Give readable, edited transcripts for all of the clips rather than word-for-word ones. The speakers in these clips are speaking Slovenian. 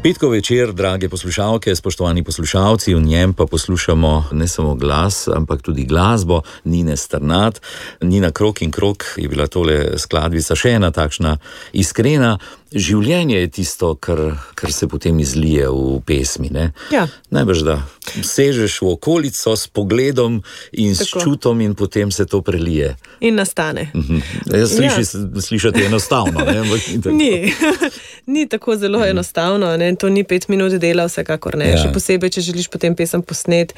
Petkov večer, drage poslušalke, spoštovani poslušalci, v njem pa poslušamo ne samo glas, ampak tudi glasbo Nine Strnad. Nina, Krog in krog je bila tole skladbica, še ena takšna iskrena. Življenje je tisto, kar se potem izlije v pesmi, ne? Ja. Najbrž, da sežeš v okolico s pogledom in s čutom in potem se to prelije. In nastane. Slišati enostavno, ne? Ni tako zelo enostavno, ne? To ni 5 minut dela, vsekakor ne. Še posebej, če želiš potem pesem posnet,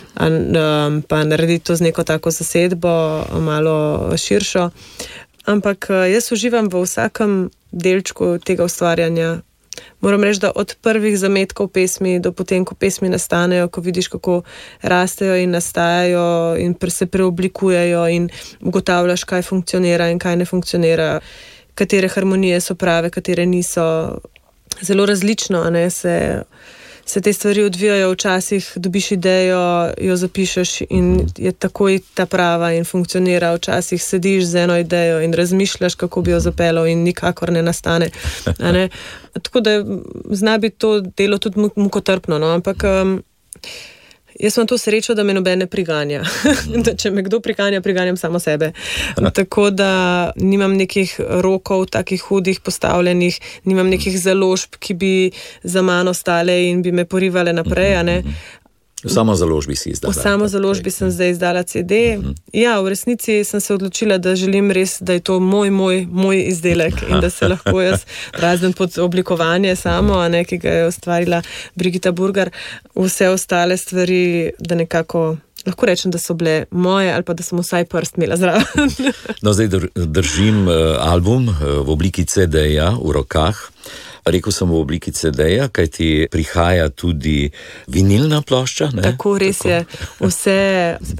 pa narediti to z neko tako zasedbo, malo širšo. Ampak jaz uživam v vsakem delčku tega ustvarjanja. Moram reči, da od prvih zametkov pesmi do potem, ko pesmi nastanejo, ko vidiš, kako rastejo in nastajajo in se preoblikujejo in ugotavljaš, kaj funkcionira in kaj ne funkcionira, katere harmonije so prave, katere niso. Zelo različno, ne, se te stvari odvijajo, včasih dobiš idejo, jo zapišeš in je takoj ta prava in funkcionira, včasih sediš z eno idejo in razmišljaš, kako bi jo zapeljal in nikakor ne nastane. Ne? Tako da zna biti to delo tudi mukotrpno, no? Ampak jaz imam to srečo, da me noben ne priganja. Da če me kdo priganja, priganjam samo sebe. Tako da nimam nekih rokov, takih hudih postavljenih, nimam nekih založb, ki bi za mano stale in bi me porivale naprej, a ne. V samo založbi si izdala. V samo založbi sem zdaj izdala CD. Ja, v resnici sem se odločila, da želim res, da je to moj izdelek in da se lahko jaz, razen pod oblikovanje samo, a ne, ki ga je ustvarila Brigita Burgar, vse ostale stvari, da nekako lahko rečem, da so bile moje ali pa da sem vsaj prst imela zraven. No, zdaj držim album v obliki CD-ja v rokah. Rekel sem v obliki CD-ja, kajti prihaja tudi vinilna plošča. Ne? Tako, res je. Vse